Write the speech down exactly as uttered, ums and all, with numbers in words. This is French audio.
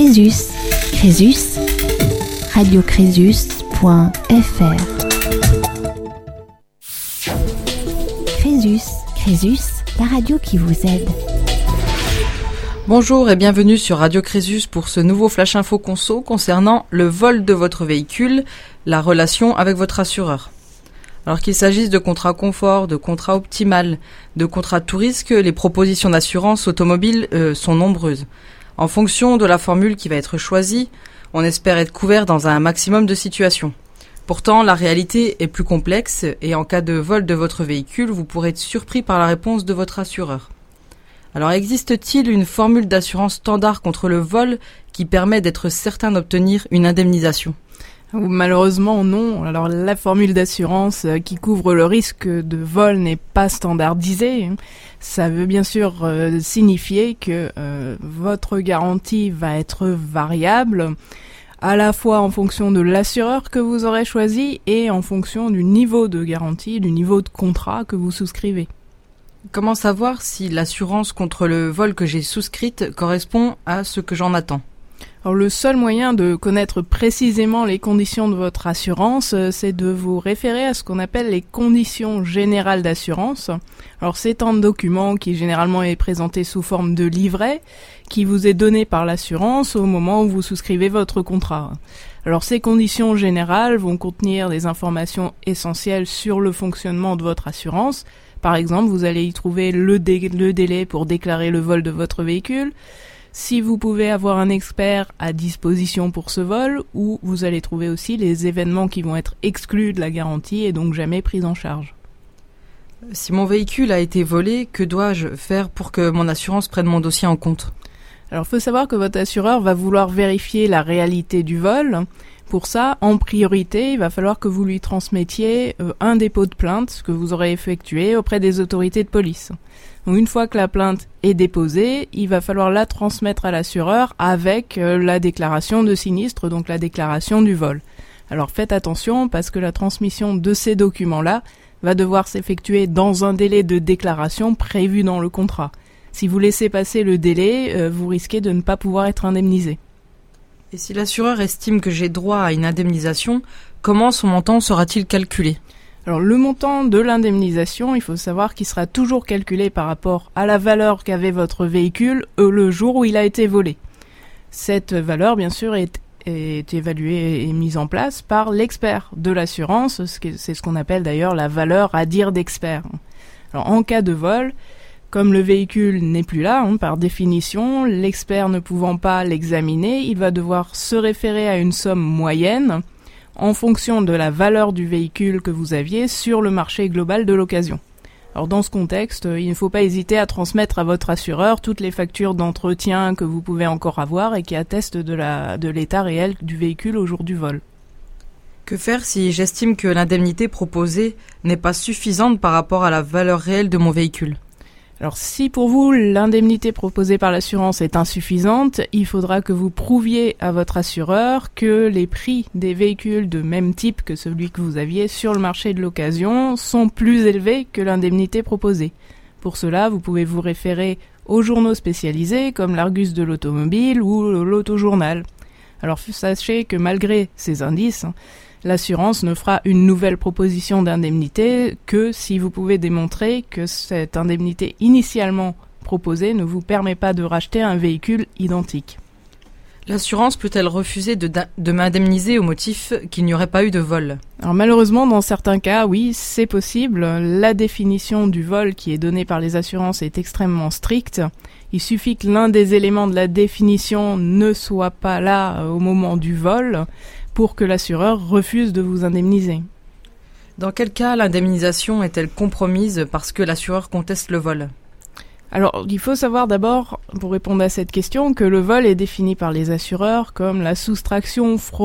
Crésus, Crésus, radio crésus point f r. Crésus, Crésus, la radio qui vous aide. Bonjour et bienvenue sur Radio Crésus pour ce nouveau Flash Info Conso concernant le vol de votre véhicule, la relation avec votre assureur. Alors qu'il s'agisse de contrats confort, de contrats optimal, de contrats tout risque, les propositions d'assurance automobile euh, sont nombreuses. En fonction de la formule qui va être choisie, on espère être couvert dans un maximum de situations. Pourtant, la réalité est plus complexe et en cas de vol de votre véhicule, vous pourrez être surpris par la réponse de votre assureur. Alors, existe-t-il une formule d'assurance standard contre le vol qui permet d'être certain d'obtenir une indemnisation ? Malheureusement, non. Alors, la formule d'assurance qui couvre le risque de vol n'est pas standardisée. Ça veut bien sûr euh, signifier que euh, votre garantie va être variable, à la fois en fonction de l'assureur que vous aurez choisi et en fonction du niveau de garantie, du niveau de contrat que vous souscrivez. Comment savoir si l'assurance contre le vol que j'ai souscrite correspond à ce que j'en attends ? Alors, le seul moyen de connaître précisément les conditions de votre assurance, c'est de vous référer à ce qu'on appelle les conditions générales d'assurance. Alors, c'est un document qui généralement est présenté sous forme de livret, qui vous est donné par l'assurance au moment où vous souscrivez votre contrat. Alors, ces conditions générales vont contenir des informations essentielles sur le fonctionnement de votre assurance. Par exemple, vous allez y trouver le, dé- le délai pour déclarer le vol de votre véhicule, si vous pouvez avoir un expert à disposition pour ce vol, ou vous allez trouver aussi les événements qui vont être exclus de la garantie et donc jamais pris en charge. Si mon véhicule a été volé, que dois-je faire pour que mon assurance prenne mon dossier en compte ? Alors, il faut savoir que votre assureur va vouloir vérifier la réalité du vol. Pour ça, en priorité, il va falloir que vous lui transmettiez euh, un dépôt de plainte que vous aurez effectué auprès des autorités de police. Donc, une fois que la plainte est déposée, il va falloir la transmettre à l'assureur avec euh, la déclaration de sinistre, donc la déclaration du vol. Alors faites attention parce que la transmission de ces documents-là va devoir s'effectuer dans un délai de déclaration prévu dans le contrat. Si vous laissez passer le délai, euh, vous risquez de ne pas pouvoir être indemnisé. Et si l'assureur estime que j'ai droit à une indemnisation, comment son montant sera-t-il calculé ? Alors, le montant de l'indemnisation, il faut savoir qu'il sera toujours calculé par rapport à la valeur qu'avait votre véhicule le jour où il a été volé. Cette valeur, bien sûr, est, est évaluée et mise en place par l'expert de l'assurance. C'est ce qu'on appelle d'ailleurs la valeur à dire d'expert. Alors, en cas de vol, comme le véhicule n'est plus là, hein, par définition, l'expert ne pouvant pas l'examiner, il va devoir se référer à une somme moyenne en fonction de la valeur du véhicule que vous aviez sur le marché global de l'occasion. Alors dans ce contexte, il ne faut pas hésiter à transmettre à votre assureur toutes les factures d'entretien que vous pouvez encore avoir et qui attestent de, la, de l'état réel du véhicule au jour du vol. Que faire si j'estime que l'indemnité proposée n'est pas suffisante par rapport à la valeur réelle de mon véhicule ? Alors si pour vous l'indemnité proposée par l'assurance est insuffisante, il faudra que vous prouviez à votre assureur que les prix des véhicules de même type que celui que vous aviez sur le marché de l'occasion sont plus élevés que l'indemnité proposée. Pour cela, vous pouvez vous référer aux journaux spécialisés comme l'Argus de l'automobile ou l'Autojournal. Alors sachez que malgré ces indices, l'assurance ne fera une nouvelle proposition d'indemnité que si vous pouvez démontrer que cette indemnité initialement proposée ne vous permet pas de racheter un véhicule identique. L'assurance peut-elle refuser de, de m'indemniser au motif qu'il n'y aurait pas eu de vol ? Alors malheureusement, dans certains cas, oui, c'est possible. La définition du vol qui est donnée par les assurances est extrêmement stricte. Il suffit que l'un des éléments de la définition ne soit pas là au moment du vol pour que l'assureur refuse de vous indemniser. Dans quel cas l'indemnisation est-elle compromise parce que l'assureur conteste le vol ? Alors, il faut savoir d'abord, pour répondre à cette question, que le vol est défini par les assureurs comme la soustraction frauduleuse